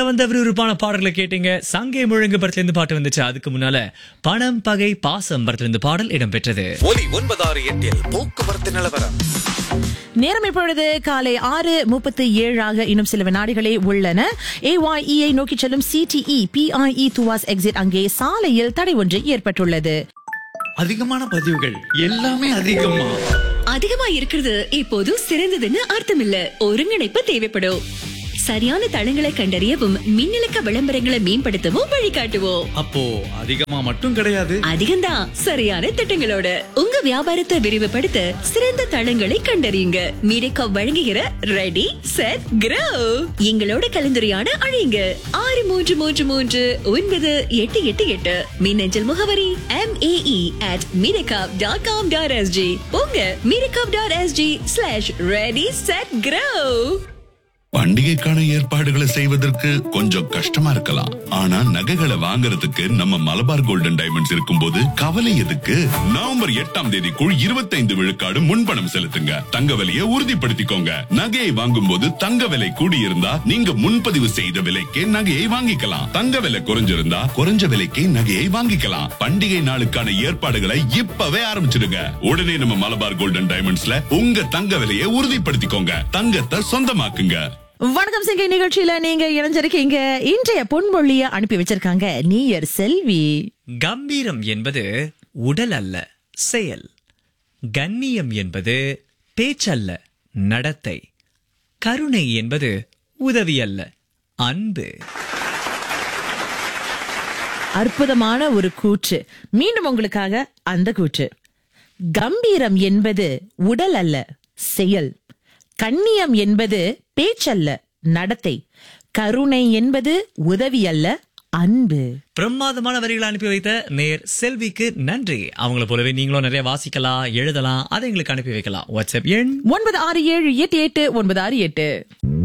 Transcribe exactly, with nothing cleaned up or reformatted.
வந்த விறுவிறுப்பான பாடல்களை கேட்டீங்க. சங்கை முழங்கு படத்துல இருந்து பாட்டு வந்துச்சு. அதுக்கு முன்னால பணம் பகை பாசம் படத்துல இருந்து பாடல் இடம்பெற்றது. ஒலி ஒன்பதாறு எட்டில் போக்குவரத்து நிலவரம். நேரம் இப்பொழுது காலை ஆறு முப்பத்தி ஏழாக இன்னும் சில வினாடிகளே உள்ளன. ஏஒய்இஐ நோக்கி செல்லும் சிடிஇ பிஐஇ துவாஸ் எக்ஸிட் அங்கே சாலையில் தடை ஒன்று ஏற்பட்டுள்ளது. அதிகமான பதிவுகள் எல்லாமே அதிகமா அதிகமா இருக்கிறது இப்போது சிறந்ததுன்னு அர்த்தம் இல்ல. ஒருங்கிணைப்பு தேவைப்படும். சரியான தளங்களை கண்டறியவும் மின்னலுக்க விளம்பரங்களை மேம்படுத்தவும் வழிகாட்டுவோம். அப்போ அதிகமா மட்டும் கிடையாது, அதிகம்தான். சரியான திட்டங்களோட உங்க வியாபாரத்தை விரிவுபடுத்த சிறந்த தளங்களை கண்டறியுங்க. மீடியா வழங்குகிற ரெடி செட் க்ரோ. எங்களோட கலந்துரையாட அழையுங்க ஆறு மூன்று மூன்று மூன்று ஒன்பது எட்டு எட்டு எட்டு. மின்னஞ்சல் முகவரி M AE at Mediacorp dot com dot SG. உங்க Mediacorp dot SG slash ready set grow. பண்டிகைக்கான ஏற்பாடுகளை செய்வதற்கு கொஞ்சம் கஷ்டமா இருக்கலாம். ஆனா நகைகளை வாங்குறதுக்கு நம்ம மலபார் கோல்டன் டைமண்ட்ஸ் இருக்கும்போது கவலை எதுக்கு? நவம்பர் எட்டாம் தேதிக்குள் இருபத்தைந்து விழுக்காடு முன்பணம் செலுத்துங்க. தங்க விலையை உறுதிப்படுத்திக்கோங்க. நகையை வாங்கும் போது தங்க விலை கூடியிருந்தா நீங்க முன்பதிவு செய்த விலைக்கே நகையை வாங்கிக்கலாம். தங்க விலை குறைஞ்சிருந்தா குறைஞ்ச விலைக்கே நகையை வாங்கிக்கலாம். பண்டிகை நாளுக்கான ஏற்பாடுகளை இப்பவே ஆரம்பிச்சிடுங்க. உடனே நம்ம மலபார் கோல்டன் டைமண்ட்ஸ்ல உங்க தங்க விலையை உறுதிப்படுத்திக்கோங்க. தங்கத்தை சொந்தமாக்குங்க. வணக்கம் சிங்கை நிகழ்ச்சியில நீங்க இணைஞ்சிருக்கீங்க. இன்றைய பொன்மொழிய அனுப்பி வச்சிருக்காங்க நீயர் செல்வி. கம்பீரம் என்பது உடல் அல்ல, செயல். கண்ணியம் என்பது பேச்சல்ல, நடத்தை. கருணை என்பது உதவி அல்ல, அன்பு. அற்புதமான ஒரு கூற்று. மீண்டும் உங்களுக்காக அந்த கூற்று. கம்பீரம் என்பது உடல் அல்ல, செயல். கண்ணியம் என்பது பேச்சல்ல, நடத்தை. கருணை என்பது உதவி அல்ல, அன்பு. பிரமாதமான வரிகளை அனுப்பி வைத்த நேர் செல்விக்கு நன்றி. அவங்கள போலவே நீங்களும் நிறைய வாசிக்கலாம், எழுதலாம். அதை எங்களுக்கு அனுப்பி வைக்கலாம். வாட்ஸ்அப் எண் ஒன்பது ஆறு ஏழு எட்டு எட்டு ஒன்பது ஆறு எட்டு.